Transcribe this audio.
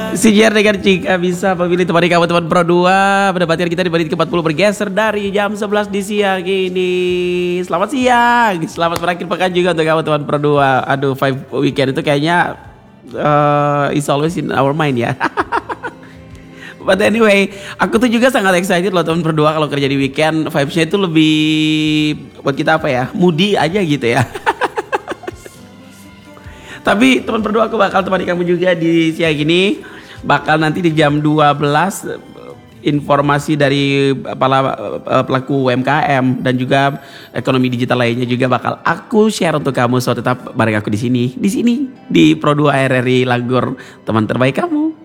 Sinyar dengan Cika bisa memilih temani kamu teman Pro 2. Pendapatan kita di menit ke-40 bergeser dari jam 11 di siang ini. Selamat siang. Selamat berakhir pekan juga untuk kamu teman Pro 2. Aduh, 5 weekend itu kayaknya is always in our mind ya. But anyway, aku tuh juga sangat excited loh teman Pro 2 kalau kerja di weekend. Vibes-nya itu lebih buat kita apa ya? Moody aja gitu ya. Tapi teman Pro 2 aku bakal temani kamu juga di siang ini. Bakal nanti di jam 12 informasi dari pelaku UMKM dan juga ekonomi digital lainnya juga bakal aku share untuk kamu. So tetap bareng aku di sini di Pro 2 RRI Lagor, teman terbaik kamu.